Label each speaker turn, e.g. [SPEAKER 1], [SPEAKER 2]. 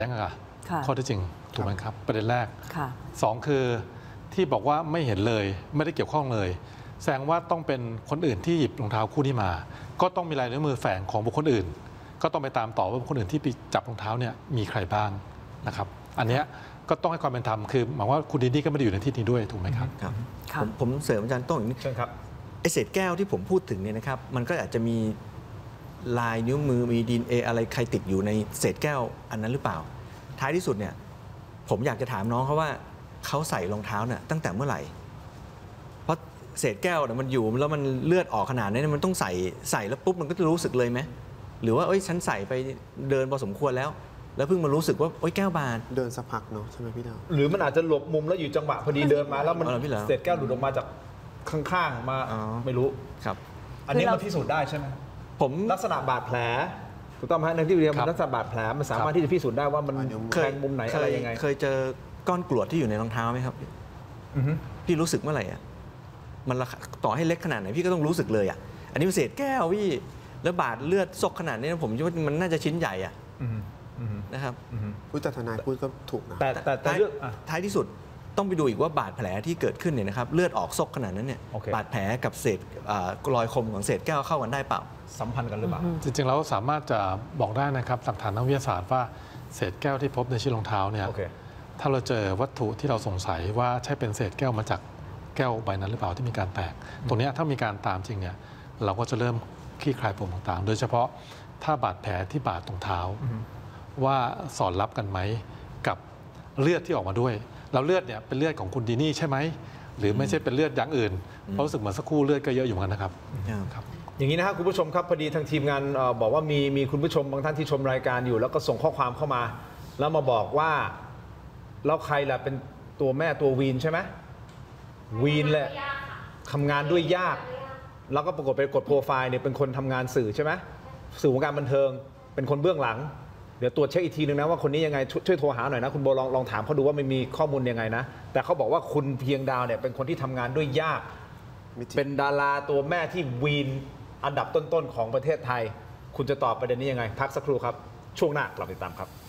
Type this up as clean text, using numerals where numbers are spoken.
[SPEAKER 1] ค่ะข้อที่จริงถูกไหมครับประเด็นแรก2คือที่บอกว่าไม่เห็นเลยไม่ได้เกี่ยวข้องเลยแสดงว่าต้องเป็นคนอื่นที่หยิบรองเท้าคู่นี้มาก็ต้องมีลายนิ้วมือแฝงของบุคคลอื่นก็ต้องไปตามต่อว่าบุคคลอื่นที่ไปจับรองเท้าเนี่ยมีใครบ้างนะครับอันนี้ก็ต้องให้ความเป็นธรรมคือหมายว่าคุณดินนี่ก็ไม่ได้อยู่ในที่นี้ด้วยถูกไหมครับ
[SPEAKER 2] ผมเสริมอาจารย์ต้นนิดนึงครับไอเศษแก้วที่ผมพูดถึงเนี่ยนะครับมันก็อาจจะมีลายนิ้วมือมีDNAอะไรใครติดอยู่ในเศษแก้วอันนั้นหรือเปล่าท้ายที่สุดเนี่ยผมอยากจะถามน้องเขาว่าเขาใส่รองเท้าเนี่ยตั้งแต่เมื่อไหร่เพราะเศษแก้วเนี่ยมันอยู่แล้วมันเลือดออกขนาดนี้มันต้องใส่แล้วปุ๊บมันก็จะรู้สึกเลยไหมหรือว่าฉันใส่ไปเดินพอสมควรแล้วเพิ่งมารู้สึกว่าแก้วบาน
[SPEAKER 3] เดินสักพักเนาะใช่ไหมพี่ดาว
[SPEAKER 4] หรือมันอาจจะหลบมุมแล้วอยู่จังหวะพอดีเดินมาแล้วมันเศษแก้วหลุดออกมาจากข้างๆมาไม่รู้
[SPEAKER 2] ครับ
[SPEAKER 4] อันนี้มันพิสูจน์ได้ใช่ไหมผมลักษณะบาดแผลถูกต้องไหมในที่เรียนมันลักษณะบาดแผลมันสามารถที่จะพิสูจน์ได้ว่ามันแทงมุมไหนอะไรยังไง
[SPEAKER 2] เคยเจอก้อนกรวดที่อยู่ในรองเท้าไหมครับพี่รู้สึกเมื่อไหร่มันต่อให้เล็กขนาดไหนพี่ก็ต้องรู้สึกเลยอันนี้เป็นเศษแก้วพี่แล้วบาดเลือดซกขนาดนี้ผมคิดว่ามันน่าจะชิ้นใหญ่นะครับ
[SPEAKER 3] พูดแต่ทนายพูดก็ถูกนะ
[SPEAKER 2] แต่ท้ายที่สุดต้องไปดูอีกว่าบาดแผลที่เกิดขึ้นเนี่ยนะครับเลือดออกซกขนาดนั้นเนี่ยบาดแผลกับเศษรอยคมของเศษแก้วเข้ากันได้เปล่า
[SPEAKER 4] สัมพันธ์กันหรือเปล่า
[SPEAKER 1] จริงๆแล้วสามารถจะบอกได้นะครับหลักฐานทางวิทยาศาสตร์ว่าเศษแก้วที่พบในชิ้นรองเท้าเนี่ยถ้าเราเจอวัตถุที่เราสงสัยว่าใช่เป็นเศษแก้วมาจากแก้วใบนั้นหรือเปล่าที่มีการแตกตรงนี้ถ้ามีการตามจริงเนี่ยเราก็จะเริ่มคลี่คลายปมต่างๆโดยเฉพาะถ้าบาดแผลที่บาดตรงเท้าว่าสอดรับกันไหมกับเลือดที่ออกมาด้วยแล้วเลือดเนี่ยเป็นเลือดของคุณดีนี่ใช่ไหมหรือไม่ใช่เป็นเลือดอย่างอื่นเพราะรู้สึกเหมือนสักครู่เลือดก็เยอะอยู่เหมือนกันนะครับ
[SPEAKER 4] อย่างนี้นะครับคุณผู้ชมครับพอดีทางทีมงานบอกว่ามีคุณผู้ชมบางท่านที่ชมรายการอยู่แล้วก็ส่งข้อความเข้ามาแล้วมาบอกว่าแล้วใครล่ะเป็นตัวแม่ตัววีนใช่ไหมวีนแหละทำงานด้วยยากแล้วก็ปรากฏไปกดโปรไฟล์เนี่ยเป็นคนทำงานสื่อใช่ไหมสื่อวงการบันเทิงเป็นคนเบื้องหลังเดี๋ยวตรวจเช็คอีกทีนึงนะว่าคนนี้ยังไงช่วยโทรหาหน่อยนะคุณโบลองถามเขาดูว่ามันมีข้อมูลยังไงนะแต่เขาบอกว่าคุณเพียงดาวเนี่ยเป็นคนที่ทำงานด้วยยากเป็นดาราตัวแม่ที่วีนอันดับต้นๆของประเทศไทยคุณจะตอบประเด็นนี้ยังไงพักสักครู่ครับช่วงหน้ากลับติดตามครับ